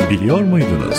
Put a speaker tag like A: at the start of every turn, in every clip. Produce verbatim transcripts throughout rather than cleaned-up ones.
A: Biliyor muydunuz?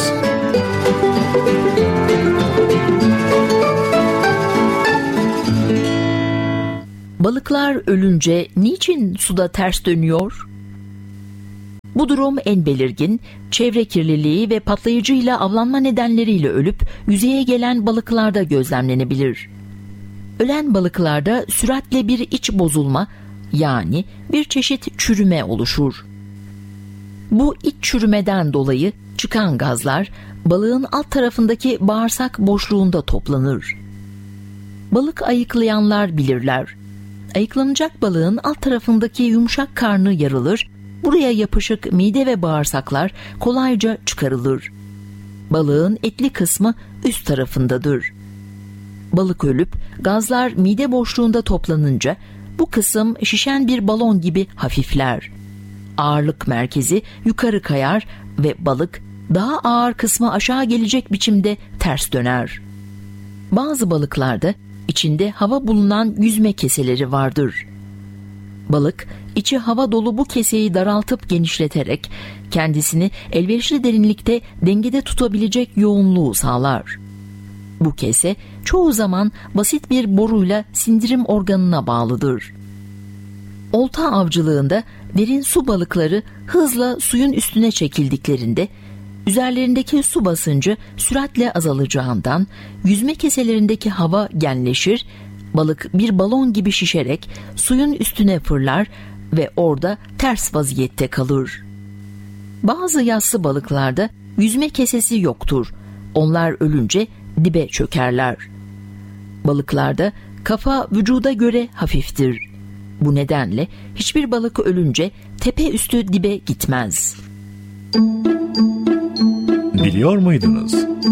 B: Balıklar ölünce niçin suda ters dönüyor? Bu durum en belirgin, çevre kirliliği ve patlayıcıyla avlanma nedenleriyle ölüp yüzeye gelen balıklarda gözlemlenebilir. Ölen balıklarda süratle bir iç bozulma, yani bir çeşit çürüme oluşur. Bu iç çürümeden dolayı çıkan gazlar balığın alt tarafındaki bağırsak boşluğunda toplanır. Balık ayıklayanlar bilirler. Ayıklanacak balığın alt tarafındaki yumuşak karnı yarılır, buraya yapışık mide ve bağırsaklar kolayca çıkarılır. Balığın etli kısmı üst tarafındadır. Balık ölüp gazlar mide boşluğunda toplanınca bu kısım şişen bir balon gibi hafifler. Ağırlık merkezi yukarı kayar ve balık daha ağır kısmı aşağı gelecek biçimde ters döner. Bazı balıklarda içinde hava bulunan yüzme keseleri vardır. Balık içi hava dolu bu keseyi daraltıp genişleterek kendisini elverişli derinlikte dengede tutabilecek yoğunluğu sağlar. Bu kese çoğu zaman basit bir boruyla sindirim organına bağlıdır. Olta avcılığında derin su balıkları hızla suyun üstüne çekildiklerinde üzerlerindeki su basıncı süratle azalacağından yüzme keselerindeki hava genleşir, balık bir balon gibi şişerek suyun üstüne fırlar ve orada ters vaziyette kalır. Bazı yassı balıklarda yüzme kesesi yoktur. Onlar ölünce dibe çökerler. Balıklarda kafa vücuda göre hafiftir. Bu nedenle hiçbir balık ölünce tepe üstü dibe gitmez.
A: Biliyor muydunuz?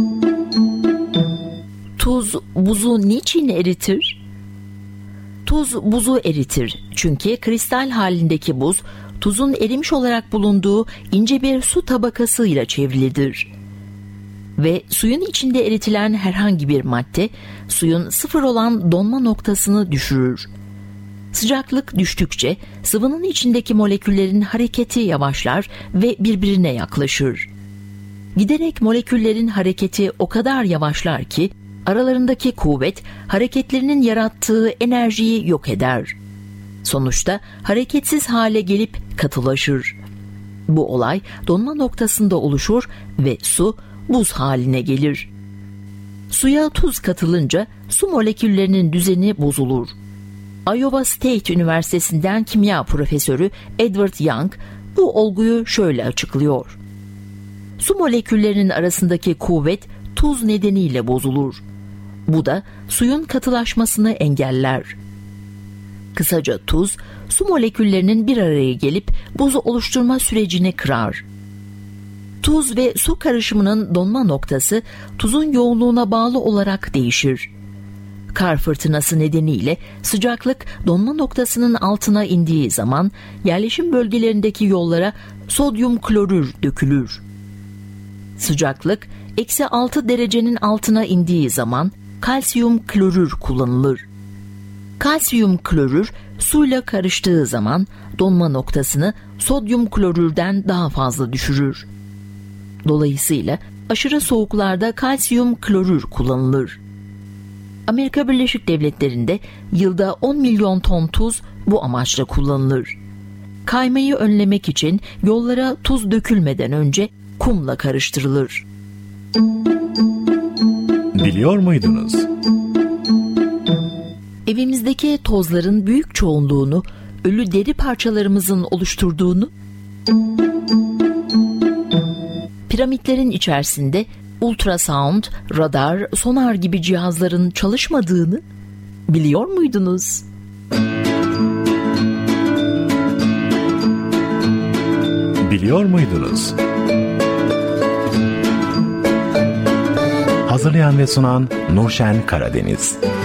B: Tuz buzu niçin eritir? Tuz buzu eritir çünkü kristal halindeki buz tuzun erimiş olarak bulunduğu ince bir su tabakasıyla çevrilidir. Ve suyun içinde eritilen herhangi bir madde suyun sıfır olan donma noktasını düşürür. Sıcaklık düştükçe sıvının içindeki moleküllerin hareketi yavaşlar ve birbirine yaklaşır. Giderek moleküllerin hareketi o kadar yavaşlar ki aralarındaki kuvvet hareketlerinin yarattığı enerjiyi yok eder. Sonuçta hareketsiz hale gelip katılaşır. Bu olay donma noktasında oluşur ve su buz haline gelir. Suya tuz katılınca su moleküllerinin düzeni bozulur. Iowa State Üniversitesi'nden kimya profesörü Edward Young bu olguyu şöyle açıklıyor. Su moleküllerinin arasındaki kuvvet tuz nedeniyle bozulur. Bu da suyun katılaşmasını engeller. Kısaca tuz, su moleküllerinin bir araya gelip buzu oluşturma sürecini kırar. Tuz ve su karışımının donma noktası tuzun yoğunluğuna bağlı olarak değişir. Kar fırtınası nedeniyle sıcaklık donma noktasının altına indiği zaman yerleşim bölgelerindeki yollara sodyum klorür dökülür. Sıcaklık eksi altı derecenin altına indiği zaman kalsiyum klorür kullanılır. Kalsiyum klorür suyla karıştığı zaman donma noktasını sodyum klorürden daha fazla düşürür. Dolayısıyla aşırı soğuklarda kalsiyum klorür kullanılır. Amerika Birleşik Devletleri'nde yılda on milyon ton tuz bu amaçla kullanılır. Kaymayı önlemek için yollara tuz dökülmeden önce kumla karıştırılır.
A: Biliyor muydunuz?
B: Evimizdeki tozların büyük çoğunluğunu ölü deri parçalarımızın oluşturduğunu, piramitlerin içerisinde ultrasound, radar, sonar gibi cihazların çalışmadığını biliyor muydunuz?
A: Biliyor muydunuz? Hazırlayan ve sunan Nurşen Karadeniz.